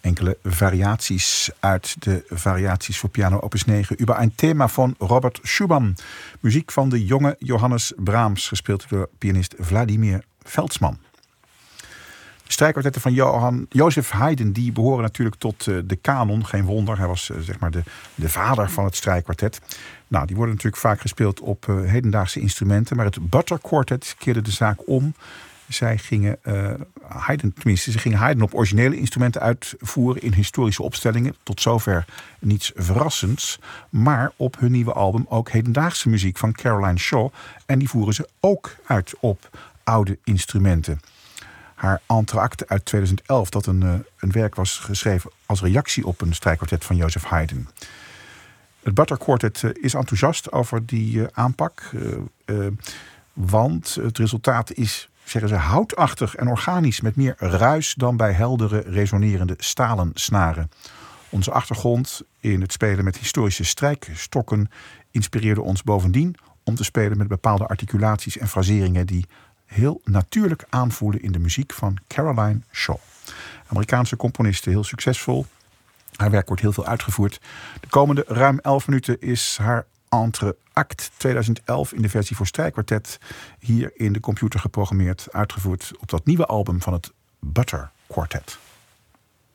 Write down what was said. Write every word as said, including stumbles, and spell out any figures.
Enkele variaties uit de variaties voor piano opus negen. Über ein Thema van Robert Schumann. Muziek van de jonge Johannes Brahms, gespeeld door pianist Vladimir Veldsman. De strijkkwartetten van Johann Joseph Haydn die behoren natuurlijk tot uh, de kanon. Geen wonder, hij was uh, zeg maar de, de vader van het strijkkwartet. Nou, die worden natuurlijk vaak gespeeld op uh, hedendaagse instrumenten. Maar het Butter Quartet keerde de zaak om. Zij gingen uh, Haydn, tenminste, ze gingen Haydn op originele instrumenten uitvoeren in historische opstellingen. Tot zover niets verrassends. Maar op hun nieuwe album ook hedendaagse muziek van Caroline Shaw. En die voeren ze ook uit op oude instrumenten. Haar entr'acte uit tweeduizend elf, dat een, uh, een werk was geschreven als reactie op een strijkkwartet van Joseph Haydn. Het Butter Quartet uh, is enthousiast over die uh, aanpak. Uh, uh, want het resultaat is, zeggen ze, houtachtig en organisch met meer ruis dan bij heldere, resonerende stalen snaren. Onze achtergrond in het spelen met historische strijkstokken inspireerde ons bovendien om te spelen met bepaalde articulaties en fraseringen die heel natuurlijk aanvoelen in de muziek van Caroline Shaw. Amerikaanse componiste, heel succesvol. Haar werk wordt heel veel uitgevoerd. De komende ruim elf minuten is haar entr'acte tweeduizend elf in de versie voor strijkkwartet hier in de computer geprogrammeerd, uitgevoerd op dat nieuwe album van het Butter Quartet.